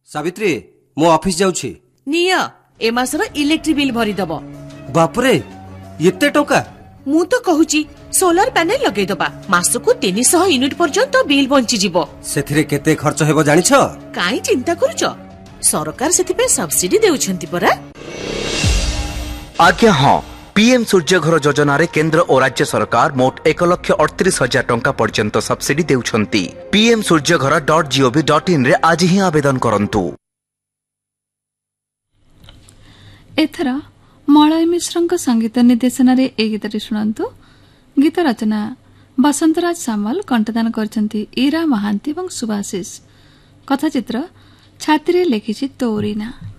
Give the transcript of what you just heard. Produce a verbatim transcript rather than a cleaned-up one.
सावित्री मो ऑफिस जाउछि निया ए मासर electric bill भरी दबो। बापरे एते टका मु तो कहूची सोलर पैनल लगे दबा मासको तीन सौ यूनिट पर्यंत बिल बंची जिवो। सेथिरे केते खर्च हेबो जानिछ? काई चिंता करूछ सरकार सेति पे सब्सिडी देउछंती परा। आज्ञा हां पीएम सूर्यघर योजना रे केंद्र और राज्य सरकार मोट एक लक्ष अड़तीस हजार टंका पर्यंत subsidy देउछंती। PM Surya Ghar dot gov dot in रे आज ही आवेदन करंतु। एथरा मलय मिश्रଙ୍କ संगीत निर्देशन रे ए गीतटी सुनंतु। गीत रचना बसंतराज सामल, कंठदान करचंती ईरा महांती एवं सुभाषिष। कथाचित्र छाती रे लेखिछि तोरीना।